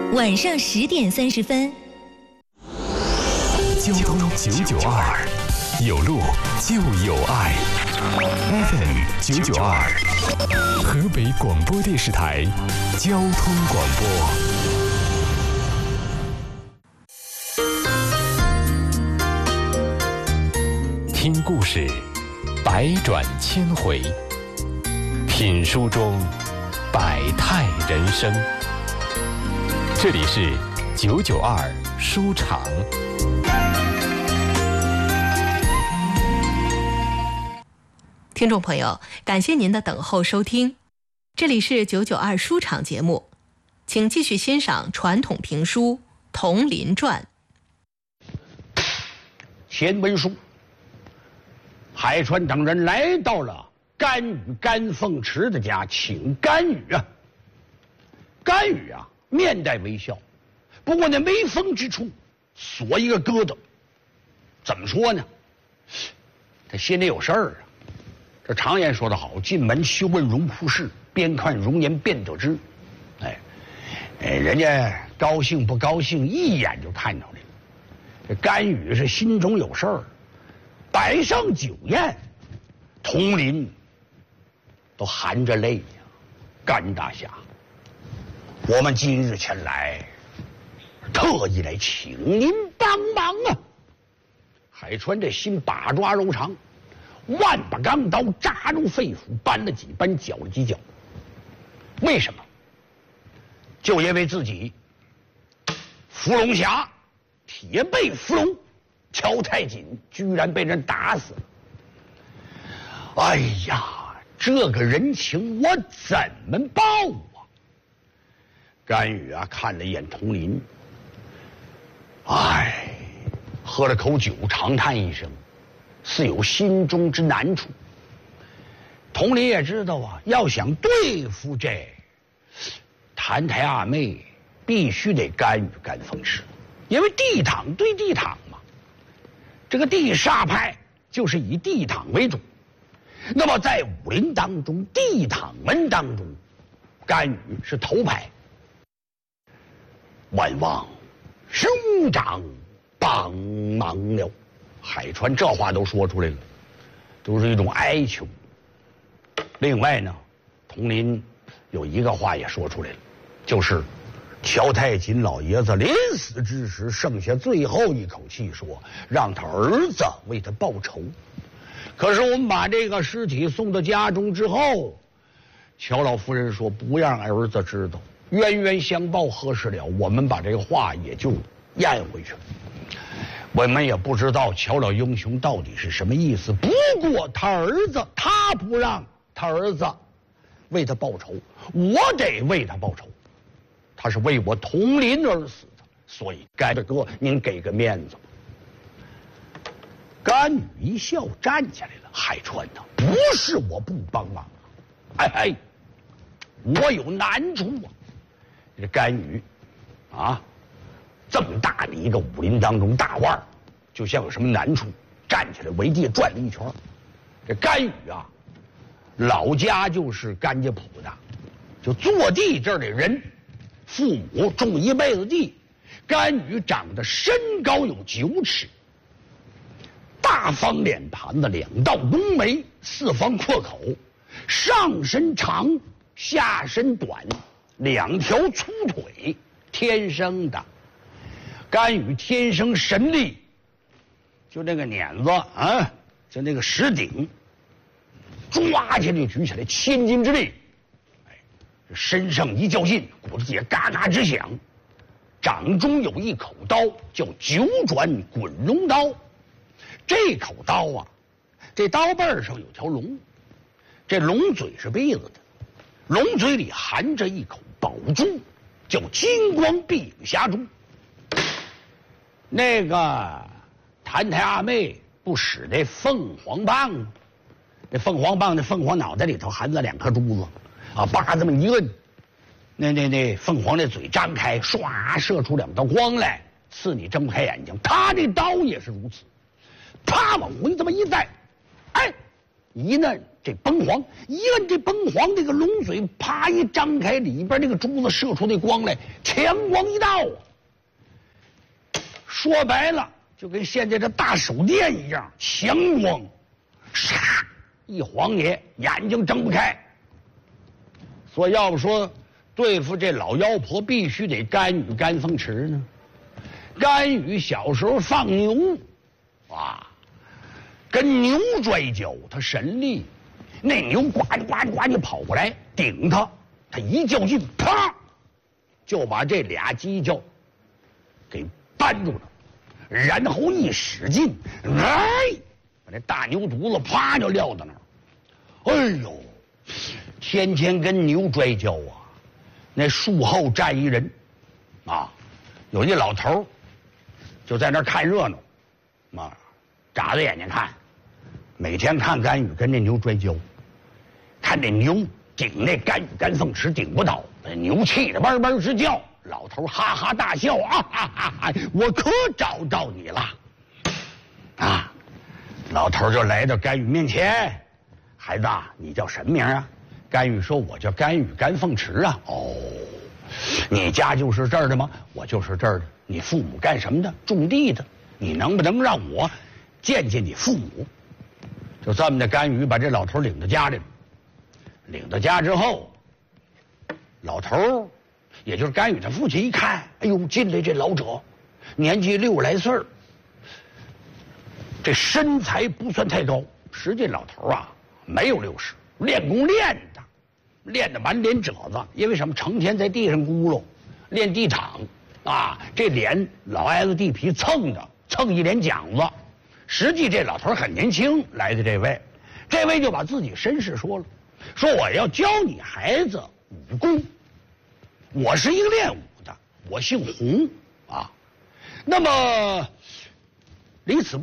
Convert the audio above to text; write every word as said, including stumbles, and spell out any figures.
晚上十点三十分。 交通九九二，有路就有爱。F M 九九二，河北广播电视台交通广播。听故事，百转千回；品书中，百态人生。这里是九九二书场。 听众朋友，感谢您的等候收听，这里是九九二书场节目，请继续欣赏传统评书《铜林传》。 前文书，海川等人来到了甘雨甘凤池的家，请甘雨啊。甘雨啊，面带微笑，不过那微风之处锁一个疙瘩。怎么说呢？他心里有事儿啊。这常言说得好，进门休问荣枯事，边看容颜便得知。哎，哎，人家高兴不高兴，一眼就看出来了。这甘雨是心中有事儿，摆上酒宴，铜林都含着泪呀。甘大侠，我们今日前来，特意来请您帮忙啊！海川这心把抓柔肠。万把钢刀扎入肺腑，搬了几搬，搅了几搅。为什么？就因为自己伏龙侠铁背伏龙乔太锦居然被人打死了。哎呀，这个人情我怎么报啊？甘雨啊，看了一眼铜林，哎，喝了口酒，长叹一声。似有心中之难处。铜林也知道啊，要想对付这谭台阿妹，必须得甘雨甘凤池，因为地躺对地躺嘛。这个地煞派就是以地躺为主。那么在武林当中，地躺门当中，甘雨是头牌。万望兄长帮忙了。海川这话都说出来了，都是一种哀求。另外呢，铜林有一个话也说出来了，就是乔太锦老爷子临死之时剩下最后一口气，说让他儿子为他报仇。可是我们把这个尸体送到家中之后，乔老夫人说不让儿子知道，冤冤相报何时了？我们把这个话也就咽回去了。我们也不知道乔老英雄到底是什么意思，不过他儿子他不让他儿子为他报仇，我得为他报仇。他是为我铜林而死的，所以该大哥您给个面子吧。甘雨一笑，站起来了。海川呐，不是我不帮忙，哎哎，我有难处啊。这甘雨啊，这么大的一个武林当中大腕儿，就像有什么难处，站起来围地转了一圈。这甘雨啊，老家就是甘家浦的，就坐地这儿的人，父母种一辈子地。甘雨长得身高有九尺，大方脸盘子，两道浓眉，四方阔口，上身长，下身短，两条粗腿，天生的。甘雨天生神力，就那个碾子啊，就那个石鼎，抓起来就举起来，千斤之力。哎，身上一较劲，骨子也嘎嘎直响。掌中有一口刀，叫九转滚龙刀。这口刀啊，这刀背上有条龙，这龙嘴是闭着的，龙嘴里含着一口宝珠，叫金光碧影霞珠。那个谭台阿妹不使那凤凰棒吗？那凤凰棒，那凤凰脑袋里头含着两颗珠子，啊，叭这么一摁，那那那凤凰那嘴张开，唰射出两道光来，刺你睁不开眼睛。他这刀也是如此，啪往回这么一带，哎， 一摁这崩黄，一摁这崩黄，这个龙嘴啪一张开，里边这个珠子射出那光来，强光一道啊！说白了，就跟现在这大手电一样，强光，唰一晃眼，眼睛睁不开。所以要不说对付这老妖婆，必须得甘雨甘凤池呢。甘雨小时候放牛，啊，跟牛摔跤，他神力，那牛呱唧呱唧呱唧跑过来顶他，他一较劲，啪，就把这俩犄角给扳住了，然后一使劲，哎，把这大牛犊子啪就撂到那儿。哎呦，天天跟牛摔跤啊！那树后站一人，啊，有一老头就在那儿看热闹，啊，眨着眼睛看，每天看甘雨跟那牛摔跤，看那牛顶那甘雨甘凤池顶不倒，那牛气得嗡嗡直叫。老头哈哈大笑啊哈哈哈！我可找到你了，啊！老头就来到甘雨面前，孩子，你叫什么名啊？甘雨说：“我叫甘雨甘凤池啊。”哦，你家就是这儿的吗？我就是这儿的。你父母干什么的？种地的。你能不能让我见见你父母？就这么的，甘雨把这老头领到家里了。领到家之后，老头也就是甘雨他父亲一看，哎呦，进来这老者，年纪六十来岁儿，这身材不算太高，实际老头啊没有六十，练功练的，练得满脸褶子，因为什么？成天在地上咕噜，练地躺啊，这脸老挨着地皮蹭的，蹭一脸浆子。实际这老头很年轻，来的这位，这位就把自己身世说了，说我要教你孩子武功。我是一个练武的，我姓洪啊。那么离此